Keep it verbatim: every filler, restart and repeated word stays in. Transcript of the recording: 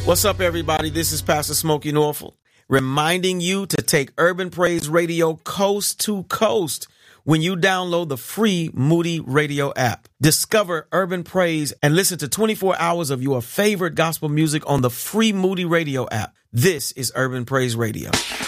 What's up, everybody? This is Pastor Smokey Norfolk, reminding you to take Urban Praise Radio coast to coast when you download the free Moody Radio app. Discover Urban Praise and listen to twenty-four hours of your favorite gospel music on the free Moody Radio app. This is Urban Praise Radio.